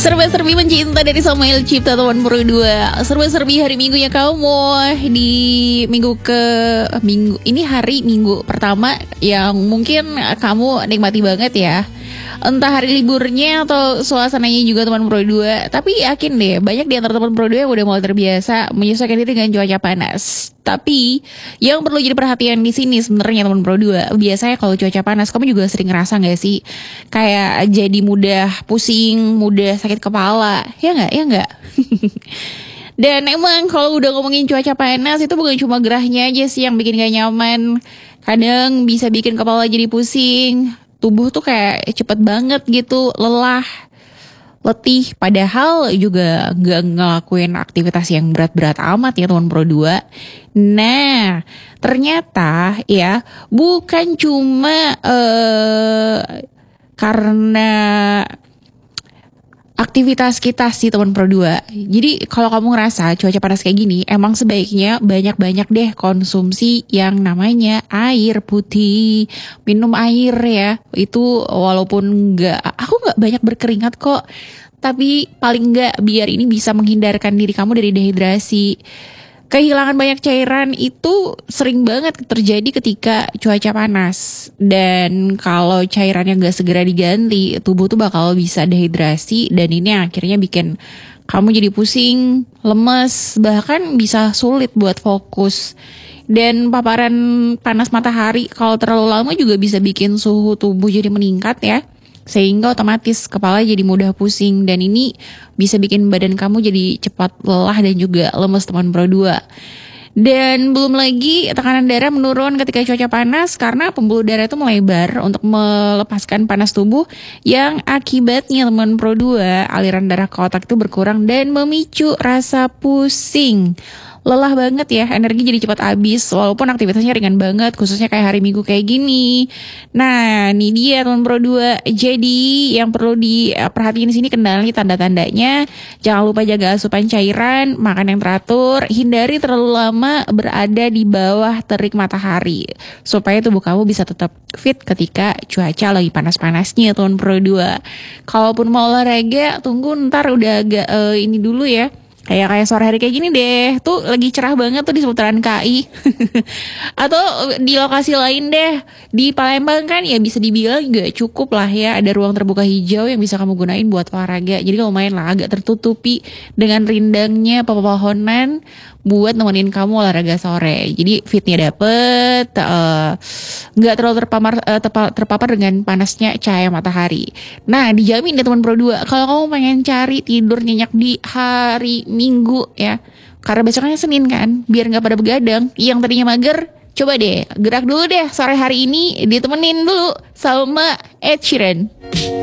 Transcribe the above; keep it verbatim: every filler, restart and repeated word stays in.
Serba-serbi mencinta dari Samuel Cipta teman Pro dua. Serba-serbi hari Minggunya kamu di minggu ke minggu ini hari Minggu pertama yang mungkin kamu nikmati banget ya. Entah hari liburnya atau suasananya juga teman Pro dua. Tapi yakin deh, banyak di antara teman Pro dua yang udah mulai terbiasa menyesuaikan diri dengan cuaca panas. Tapi yang perlu jadi perhatian di sini sebenarnya teman Pro dua, biasanya kalau cuaca panas kamu juga sering ngerasa nggak sih kayak jadi mudah pusing, mudah sakit kepala, ya nggak, ya nggak? Dan emang kalau udah ngomongin cuaca panas itu bukan cuma gerahnya aja sih yang bikin gak nyaman. Kadang bisa bikin kepala jadi pusing, tubuh tuh kayak cepet banget gitu, lelah, letih. Padahal juga gak ngelakuin aktivitas yang berat-berat amat ya teman Pro dua. Nah, ternyata ya bukan cuma uh, karena aktivitas kita sih teman Pro dua. Jadi kalau kamu ngerasa cuaca panas kayak gini, emang sebaiknya banyak-banyak deh konsumsi yang namanya air putih. Minum air ya, itu walaupun gak, aku gak banyak berkeringat kok, tapi paling gak biar ini bisa menghindarkan diri kamu dari dehidrasi. Kehilangan banyak cairan itu sering banget terjadi ketika cuaca panas. Dan kalau cairannya gak segera diganti, tubuh tuh bakal bisa dehidrasi. Dan ini akhirnya bikin kamu jadi pusing, lemes, bahkan bisa sulit buat fokus. Dan paparan panas matahari kalau terlalu lama juga bisa bikin suhu tubuh jadi meningkat ya, sehingga otomatis kepala jadi mudah pusing. Dan ini bisa bikin badan kamu jadi cepat lelah dan juga lemes teman Pro dua. Dan belum lagi tekanan darah menurun ketika cuaca panas karena pembuluh darah itu melebar untuk melepaskan panas tubuh, yang akibatnya teman Pro dua aliran darah ke otak itu berkurang dan memicu rasa pusing. Lelah banget ya, energi jadi cepat habis walaupun aktivitasnya ringan banget, khususnya kayak hari Minggu kayak gini. Nah, ini dia teman Pro dua. Jadi yang perlu diperhatiin di sini kendali tanda-tandanya. Jangan lupa jaga asupan cairan, makan yang teratur, hindari terlalu lama berada di bawah terik matahari supaya tubuh kamu bisa tetap fit ketika cuaca lagi panas-panasnya teman Pro dua. Kalaupun mau olahraga, tunggu ntar udah agak uh, ini dulu ya. Kayak kayak sore hari kayak gini deh, tuh lagi cerah banget tuh di seputaran K I. Atau di lokasi lain deh, di Palembang kan ya bisa dibilang juga cukup lah ya, ada ruang terbuka hijau yang bisa kamu gunain buat olahraga. Jadi lumayan lah, agak tertutupi dengan rindangnya pepohonan buat nemenin kamu olahraga sore. Jadi fitnya dapet, uh, gak terlalu terpapar, uh, terpa, terpapar dengan panasnya cahaya matahari. Nah, dijamin deh teman Pro dua, kalau kamu pengen cari tidur nyenyak di hari Minggu ya, karena besoknya Senin kan, biar gak pada begadang, yang tadinya mager, coba deh gerak dulu deh sore hari ini, ditemenin dulu sama Ed Sheeran.